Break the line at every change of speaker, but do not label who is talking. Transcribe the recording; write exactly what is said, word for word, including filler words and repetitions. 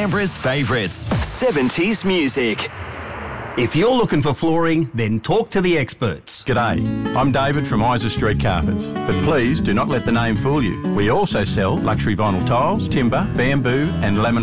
Canberra's favourites, seventies music.
If you're looking for flooring, then talk to the experts.
G'day, I'm David from Isa Street Carpets, but please do not let the name fool you. We also sell luxury vinyl tiles, timber, bamboo and laminate